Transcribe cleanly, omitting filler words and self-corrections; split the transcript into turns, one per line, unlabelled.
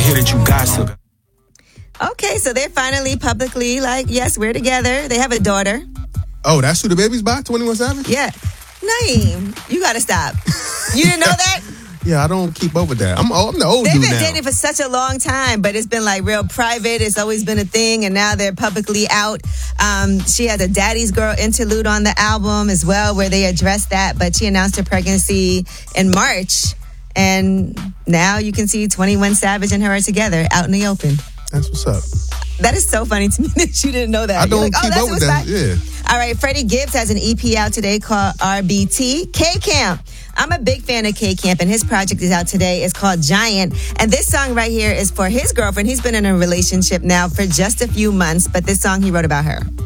hear that you gossip.
Okay, so they're finally publicly like, yes, we're together. They have a daughter.
Oh, that's who the baby's by? 21 Savage?
Yeah. Naeem, you got to stop. You didn't know that?
Yeah, I don't keep up with that. I'm the old
They've
dude
been
now.
dating for such a long time, but it's been like real private. It's always been a thing, and now they're publicly out. She has a Daddy's Girl interlude on the album as well, where they address that, but she announced her pregnancy in March, and now you can see 21 Savage and her are together out in the open.
That's what's up.
That is so funny to me that you didn't know that.
I don't keep up with that. Yeah.
All right, Freddie Gibbs has an EP out today called RBT. K-Camp. I'm a big fan of K-Camp, and his project is out today. It's called Giant. And this song right here is for his girlfriend. He's been in a relationship now for just a few months, but this song he wrote about her.